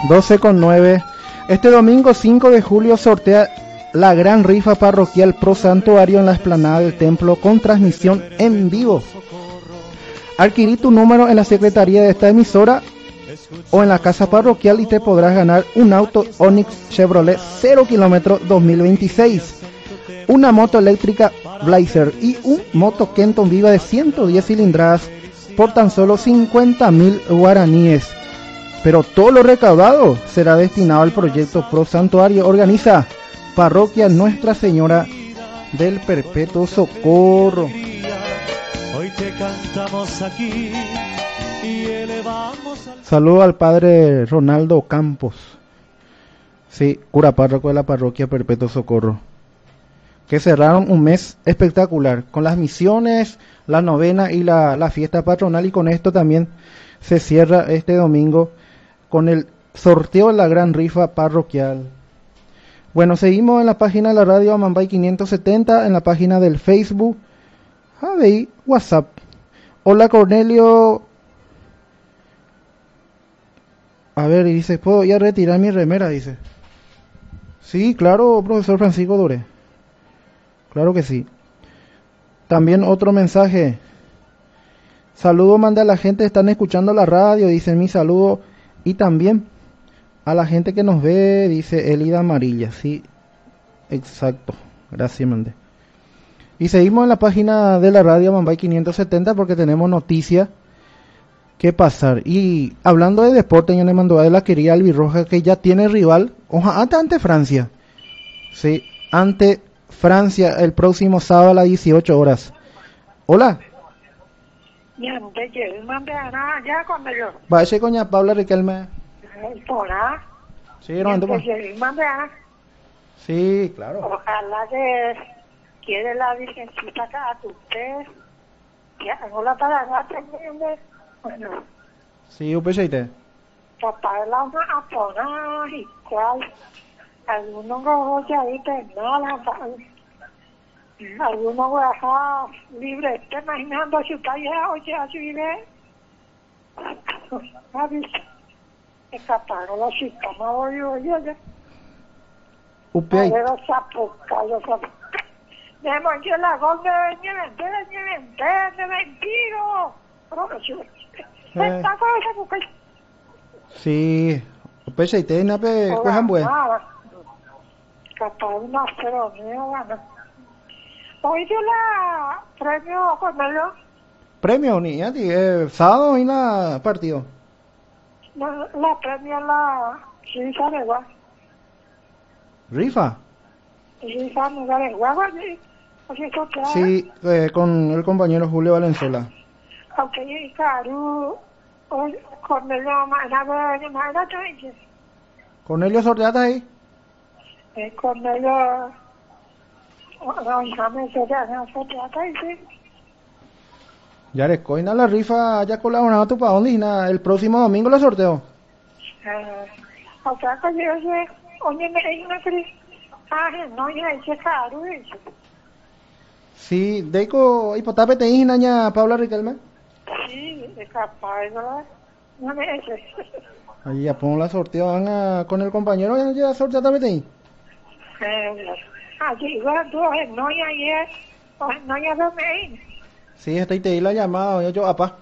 12:09. Este domingo 5 de julio sortea la gran rifa parroquial Pro Santuario en la explanada del templo con transmisión en vivo. Adquirí tu número en la secretaría de esta emisora o en la casa parroquial y te podrás ganar un auto Onix Chevrolet 0 km 2026, una moto eléctrica Blazer y un moto Kenton Viva de 110 cilindradas por tan solo 50.000 guaraníes. Pero todo lo recaudado será destinado al proyecto Pro Santuario. Organiza Parroquia Nuestra Señora del Perpetuo Socorro. Hoy te cantamos aquí y elevamos al... Saludo al padre Ronaldo Campos, sí, cura párroco de la Parroquia Perpetuo Socorro, que cerraron un mes espectacular con las misiones, la novena y la fiesta patronal, y con esto también se cierra este domingo con el sorteo de la gran rifa parroquial. Bueno, seguimos en la página de la radio Amambay 570, en la página del Facebook, ahí, WhatsApp. Hola Cornelio. A ver, dice, ¿puedo ya retirar mi remera? Dice. Sí, claro, profesor Francisco Dore. Claro que sí. También otro mensaje. Saludo manda a la gente que están escuchando la radio, dice mi saludo. Y también a la gente que nos ve, dice Elida Amarilla. Sí, exacto. Gracias, Mande. Y seguimos en la página de la radio Mambay 570 porque tenemos noticias que pasar. Y hablando de deporte, ya le mandó a la querida Albirroja que ya tiene rival. Ojalá ante Francia. Sí, ante Francia el próximo sábado a las 18 horas. Hola. Va, ese coña Paula Riquelme. Sí, no, sí, claro. Ojalá que quiere la virgencita acá a usted. Ya, no la para bueno. Sí, UPCT. Papá la una apona y cual. Algunos ojos ya ahí nada. Algunos voy a dejar libre. ¿Te imaginando si usted ya oye así vive? ¿Ha visto? Escaparon los sistemas oye. UPI. Pero los sapos. Me manché la gol de mentiro. Está con esa mujer. Sí, UPCT, nape, cojan buen. Capaz una cero mío, bueno. Hoy dio la premio Cornelio. Premio, niña, sábado y la partido. La premio la Rifa de Guay. ¿Rifa? Rifa de Guay, sí, con el compañero Julio Valenzuela. Aunque Caru, Cornelio, Cornelio, sorteate ahí. Cornelio, ya les coina la rifa, ya colaborado tu para dónde y nada, el próximo domingo la sorteo. Sí, Deiko, hipotape te dije naña Paula Riquelme. Sí, es capaz, no me eches. Ahí ya pongo la sorteo, van con el compañero, ya sorteate ahí. Allí van dos no ya ayer, no ya dos me. Sí, te di la llamada, yo apá.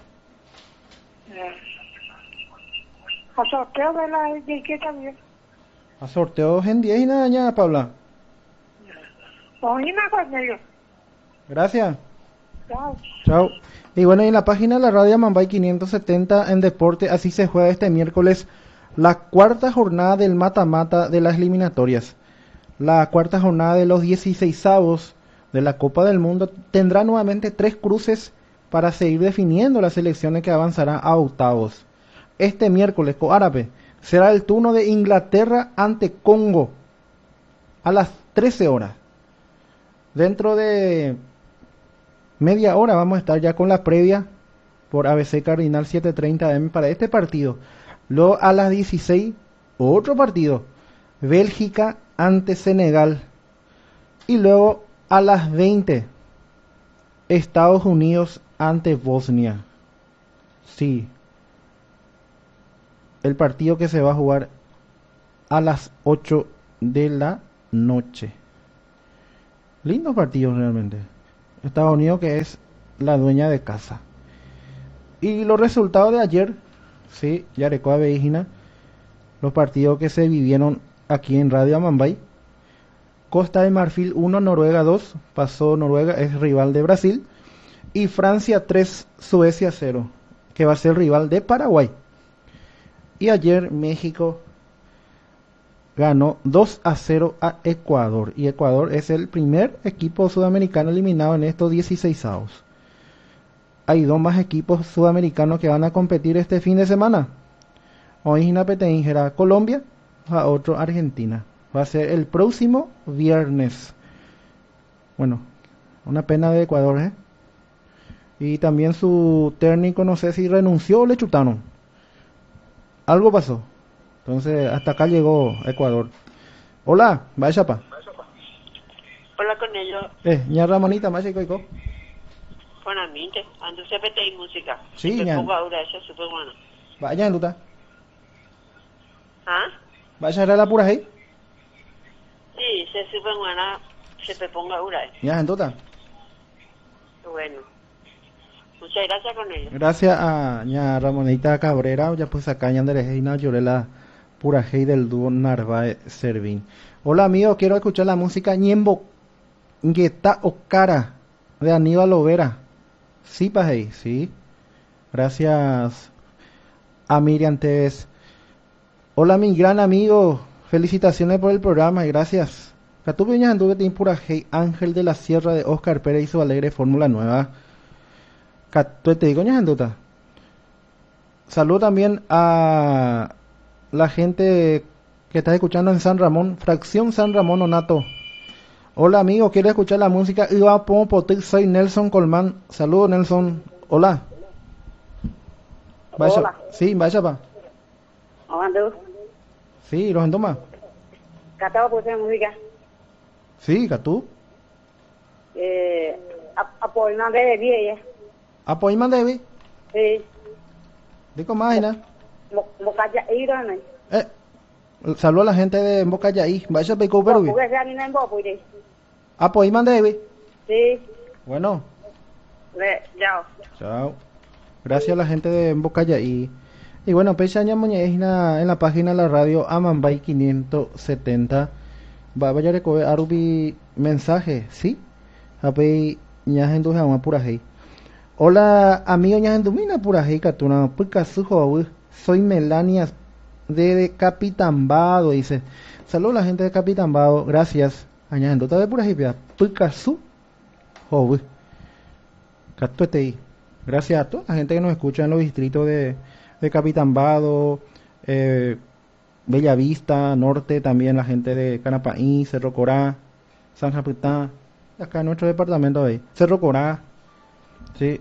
A sorteo de la de qué también. A sorteo en 10 y nada, ya, Paula. Oye, Cornelio. Gracias. Chao. Chao. Y bueno, y en la página de la radio Mambay 570 en deporte, así se juega este miércoles la cuarta jornada del mata-mata de las eliminatorias. La cuarta jornada de los 16avos de la Copa del Mundo tendrá nuevamente 3 cruces para seguir definiendo las selecciones que avanzarán a octavos. Este miércoles, árabe, será el turno de Inglaterra ante Congo a las 13 horas. Dentro de media hora vamos a estar ya con la previa por ABC Cardinal 7:30 AM para este partido. Luego a las 16, otro partido, Bélgica ante Senegal. Y luego a las 20, Estados Unidos ante Bosnia. Sí. el partido que se va a jugar a las 8 de la noche. Lindo partido realmente. Estados Unidos, que es la dueña de casa. Y los resultados de ayer, sí, Yarecoa Beijina, los partidos que se vivieron aquí en Radio Amambay. Costa de Marfil 1, Noruega 2, pasó Noruega, es rival de Brasil. Y Francia 3, Suecia 0, que va a ser rival de Paraguay. Y ayer México ganó 2-0 a Ecuador. Y Ecuador es el primer equipo sudamericano eliminado en estos 16avos. Hay 2 más equipos sudamericanos que van a competir este fin de semana. Hoy en Colombia, a otro Argentina. Va a ser el próximo viernes. Bueno, una pena de Ecuador, ¿eh? Y también su técnico, no sé si renunció o le chutaron. Algo pasó. Entonces, hasta acá llegó Ecuador. Hola, vaya pa. Hola con ellos. Ña Ramonita, vaya coico. Buenamente, ando se pete y música. Sí, me ña. pongo ahora, eso es súper bueno. Vaya, Luta. ¿Ah? Vaya a la pura ahí. Sí, se súper buena, se me ponga ahora. Ya, Luta. Bueno. Muchas gracias con ellos. Gracias a ña Ramonita Cabrera, ya pues acá ña Anderejina Llorela Purajei del dúo Narváez Servín. Hola amigo, quiero escuchar la música Ñembo Ngueta Ocara de Aníbal Lovera. Sí, pajei, sí. Gracias a Miriam Tevez. Hola mi gran amigo, felicitaciones por el programa y gracias. Catupe ña anduve tin Purajei Ángel de la Sierra de Oscar Pérez y su alegre Fórmula Nueva. Te digo ña anduta. Saludo también a la gente que está escuchando en San Ramón, fracción San Ramón Onato. Hola amigo, quiero escuchar la música Iba Pomo Potic, soy Nelson Colmán. Saludos Nelson. Hola. Vaya, Hola. sí, vaya pa. ¿Dónde? Sí, los entoma. Cataba por esa música. Sí, Catú. Apoyo de vieja. Apoyo Mandevi. Sí. Digo máquina. Bocaya Irán. Saludo a la gente de Mbocayaí. Vaya pa Peruvi. Porque se anima en Bopo y Apoyo Mandevi. sí. Bueno. Chao. Chao. Gracias a la gente de Mbocayaí. Y bueno, Pechaña Muñeina en la página de la radio Amambay 570. Vaya recoger Arubi mensaje, ¿sí? Apey ñajendu jama Purajei. Hola, amigo ñajendumina Purajei Catuna, puka sujo, soy Melania de Capitambado, dice. Saludos a la gente de Capitambado, gracias. Añajenduta de Purajei, puka su joven. Catuetei. Gracias a toda la gente que nos escucha en los distritos de Capitambado, Bellavista, Norte, también la gente de Canapaí, Cerro Corá, San Japitán, acá en nuestro departamento ahí, Cerro Corá, sí.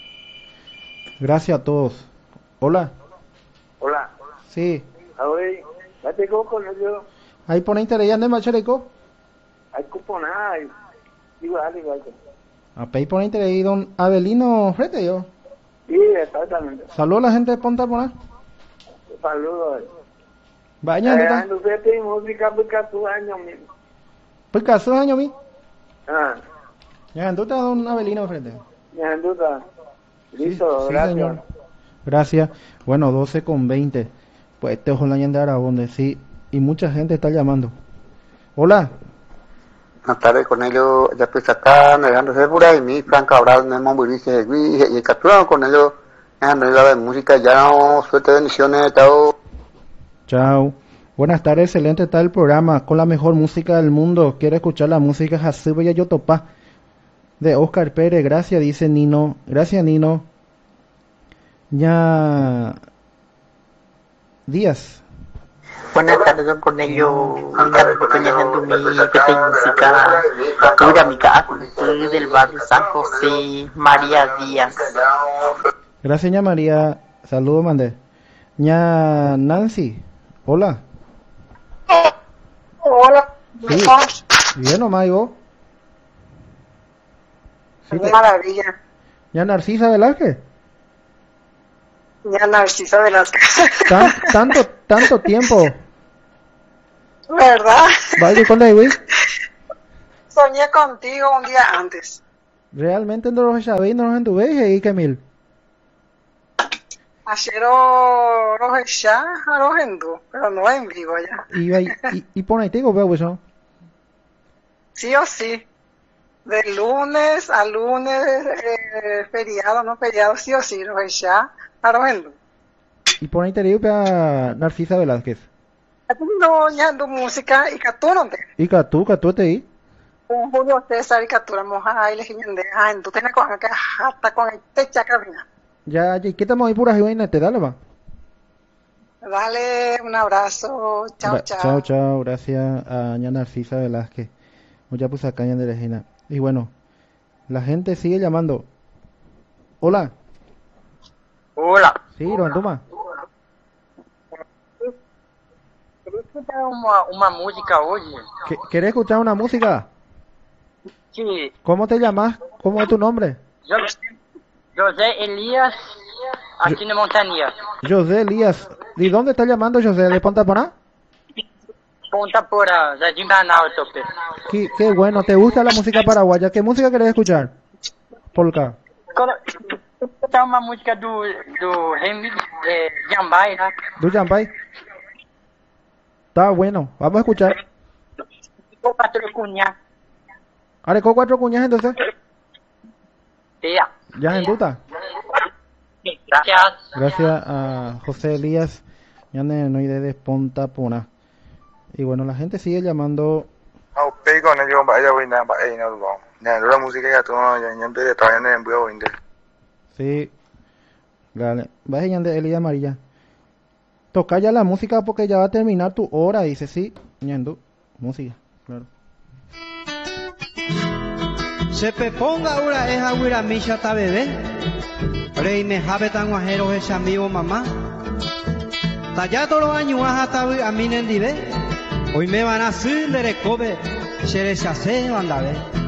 Gracias a todos. Hola. Hola. Sí. Ahora, ya te con ellos. Ahí pone interés de Machareco. Hay cuponadas. Igual. Ahí pone interés don Avelino Frete yo. Sí, exactamente. Saludos a la gente de Ponta Poná. Saludos. Vaya, no sé, te música porque tu año mismo. pues caso año mi. Ah, Ya anduta don Avelino Frete. ya duda. Listo, Sí, gracias. señor. Gracias. Bueno, 12:20. Pues este ojo la de Aragón, sí. Y mucha gente está llamando. Hola. Buenas tardes con ellos, ya pues acá navegándose por ahí, mi Fran Cabral, Nemo Burice, y capturaron con ellos, de música, ya no, suerte, bendiciones, chao. Chao. Buenas tardes, excelente está el programa, con la mejor música del mundo. Quiero escuchar la música Jasuba y Yotopá de Oscar Pérez, gracias, dice Nino. Gracias, Nino. Ya Díaz. Buenas tardes, don Cornelio. Mira, pequeña gente, mi pequeña música. Mira, mi casa, soy del barrio San José, María Díaz. Gracias, ña María. Saludos, mandé. Ña Nancy. Hola. Hola. Sí. Bien nomás, ¿y vos? Sí, Qué maravilla. ¿Ya Narcisa Velázquez? Ya Narcisa Velázquez. Tanto tiempo. ¿Verdad? Vaya con la güey. Soñé contigo un día antes. Realmente no los sabéis, no los entuvéis ahí, Camil. Ayer los ya los hindú, pero no en vivo ya. Y por ahí tengo, veo eso. Sí o sí. De lunes a lunes, feriado, no feriado, sí o sí, los ya a los hindú. Y por ahí te digo a Narcisa Velázquez. No, ya ando música y caturo, ¿no? Y Catu te di. Un Julio César y caturo, moja ahí le giñan de, tú tienes con que hasta con este chacabina. Ya, ¿qué estamos ahí puras y te dale, va. Dale un abrazo, chao. Chao, gracias a ña Narcisa Velázquez. Mucha pues acá de Regina. Y bueno, la gente sigue llamando. Hola. Hola. Sí, Ronduma. ¿Querés escuchar una música hoy? ¿Querés escuchar una música? Sí. ¿Cómo te llamas? ¿Cómo es tu nombre? José Elías, aquí de Montaña. José Elías. ¿De dónde estás llamando, José? ¿De Ponta Porá? Ponta Porá, Jardim Banal, tope. Qué bueno. ¿Te gusta la música paraguaya? ¿Qué música querés escuchar? Polka. Escuchar uma música do Remix Jambay, né? ¿Du Jambay? Está bueno. Vamos a escuchar. Cuatro cuñas. ¿Arecó 4 cuñas entonces? Sí. ¿Ya en duda? Gracias. Gracias a José Elías, ya no hay de Ponta Porá. Y bueno, la gente sigue llamando. con ellos, vaya, voy a la música ya todo, ya empecé todavía en voy a Sí, dale. Vaya de Elías Amarilla. Toca ya la música porque ya va a terminar tu hora, dice sí. Ñando, música, claro. Se peponga ahora es agüira misha ta bebé. Rey me jabe tan guajero es amigo mamá. Talla todos los años hasta a mí nendive. Hoy me van a hacer le recobe. Se les hace banda ve.